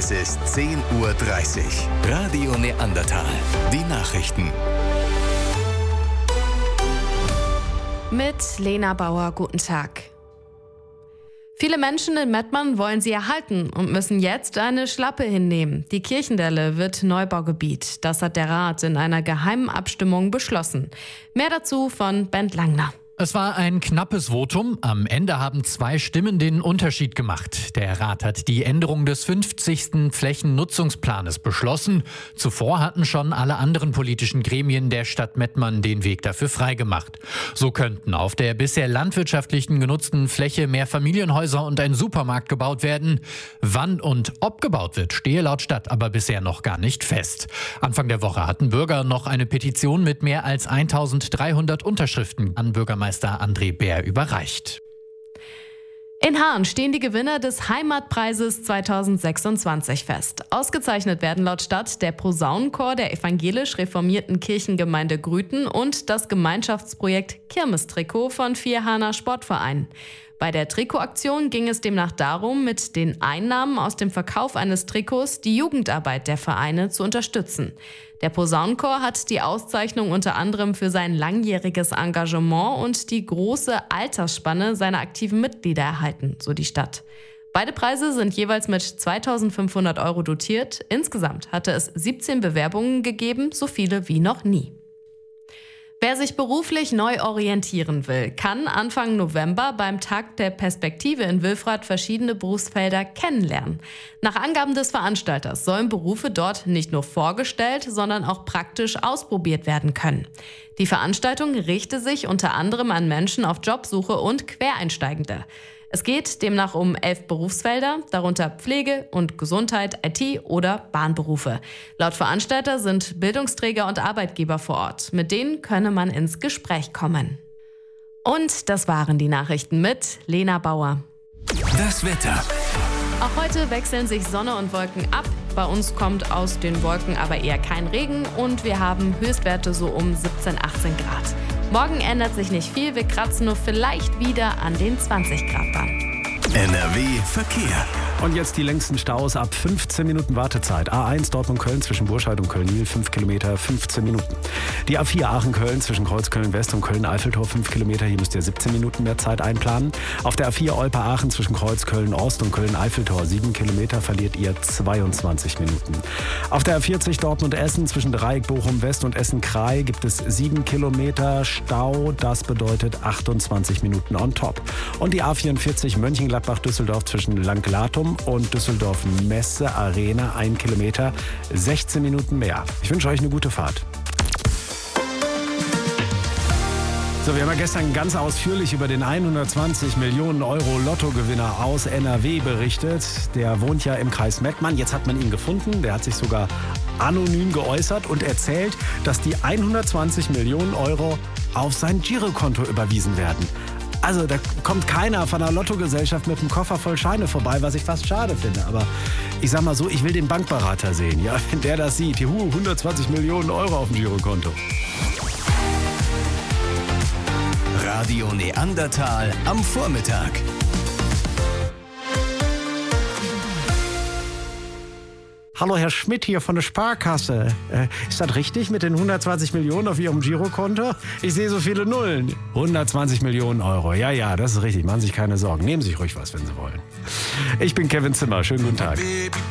Es ist 10:30 Uhr. Radio Neandertal. Die Nachrichten. Mit Lena Bauer, guten Tag. Viele Menschen in Mettmann wollen sie erhalten und müssen jetzt eine Schlappe hinnehmen. Die Kirchendelle wird Neubaugebiet. Das hat der Rat in einer geheimen Abstimmung beschlossen. Mehr dazu von Bent Langner. Es war ein knappes Votum. Am Ende haben 2 Stimmen den Unterschied gemacht. Der Rat hat die Änderung des 50. Flächennutzungsplanes beschlossen. Zuvor hatten schon alle anderen politischen Gremien der Stadt Mettmann den Weg dafür freigemacht. So könnten auf der bisher landwirtschaftlichen genutzten Fläche mehr Familienhäuser und ein Supermarkt gebaut werden. Wann und ob gebaut wird, stehe laut Stadt aber bisher noch gar nicht fest. Anfang der Woche hatten Bürger noch eine Petition mit mehr als 1300 Unterschriften an Bürgermeister André Bär überreicht. In Haan stehen die Gewinner des Heimatpreises 2026 fest. Ausgezeichnet werden laut Stadt der Posaunenchor der evangelisch-reformierten Kirchengemeinde Grüten und das Gemeinschaftsprojekt Kirmestrikot von 4 Haaner Sportvereinen. Bei der Trikotaktion ging es demnach darum, mit den Einnahmen aus dem Verkauf eines Trikots die Jugendarbeit der Vereine zu unterstützen. Der Posaunenchor hat die Auszeichnung unter anderem für sein langjähriges Engagement und die große Altersspanne seiner aktiven Mitglieder erhalten, so die Stadt. Beide Preise sind jeweils mit 2.500 € dotiert. Insgesamt hatte es 17 Bewerbungen gegeben, so viele wie noch nie. Wer sich beruflich neu orientieren will, kann Anfang November beim Tag der Perspektive in Wilfrath verschiedene Berufsfelder kennenlernen. Nach Angaben des Veranstalters sollen Berufe dort nicht nur vorgestellt, sondern auch praktisch ausprobiert werden können. Die Veranstaltung richte sich unter anderem an Menschen auf Jobsuche und Quereinsteigende. Es geht demnach um 11 Berufsfelder, darunter Pflege und Gesundheit, IT oder Bahnberufe. Laut Veranstalter sind Bildungsträger und Arbeitgeber vor Ort. Mit denen könne man ins Gespräch kommen. Und das waren die Nachrichten mit Lena Bauer. Das Wetter. Auch heute wechseln sich Sonne und Wolken ab. Bei uns kommt aus den Wolken aber eher kein Regen und wir haben Höchstwerte so um 17, 18 Grad. Morgen ändert sich nicht viel, wir kratzen nur vielleicht wieder an den 20 Grad Bahn. NRW Verkehr. Und jetzt die längsten Staus ab 15 Minuten Wartezeit. A1 Dortmund-Köln zwischen Burscheid und Köln-Niel 5 Kilometer, 15 Minuten. Die A4 Aachen-Köln zwischen Kreuzköln-West und Köln-Eiffeltor 5 Kilometer. Hier müsst ihr 17 Minuten mehr Zeit einplanen. Auf der A4 Olpe-Aachen zwischen Kreuzköln-Ost und Köln-Eiffeltor 7 Kilometer verliert ihr 22 Minuten. Auf der A40 Dortmund-Essen zwischen Dreieck Bochum-West und Essen-Kraai gibt es 7 Kilometer Stau. Das bedeutet 28 Minuten on top. Und die A44 Mönchengladbach-Düsseldorf zwischen Langlatum und Düsseldorf-Messe Arena 1 Kilometer, 16 Minuten mehr. Ich wünsche euch eine gute Fahrt. So, wir haben ja gestern ganz ausführlich über den 120 Millionen € Lottogewinner aus NRW berichtet. Der wohnt ja im Kreis Mettmann. Jetzt hat man ihn gefunden. Der hat sich sogar anonym geäußert und erzählt, dass die 120 Millionen € auf sein Girokonto überwiesen werden. Also da kommt keiner von der Lottogesellschaft mit einem Koffer voll Scheine vorbei, was ich fast schade finde. Aber ich sag mal so, ich will den Bankberater sehen. Ja, wenn der das sieht, juhu, 120 Millionen € auf dem Girokonto. Radio Neandertal am Vormittag. Hallo, Herr Schmidt hier von der Sparkasse. Ist das richtig mit den 120 Millionen auf Ihrem Girokonto? Ich sehe so viele Nullen. 120 Millionen €. Ja, das ist richtig. Machen Sie sich keine Sorgen. Nehmen Sie sich ruhig was, wenn Sie wollen. Ich bin Kevin Zimmer. Schönen guten Tag.